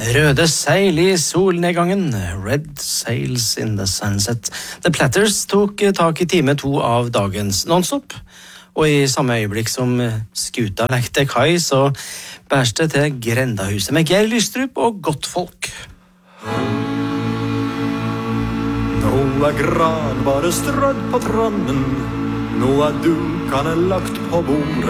Røde seil i solnedgangen, Red Sails in the Sunset. The Platters tok tak i time 2 av dagens nonstop, og i samme øyeblikk som skuta lekte kai, så bærs det til Grendahuset med Geir Lystrup og Godtfolk. Nå gran bare strødd på trannen, nå dukene lagt på bordet.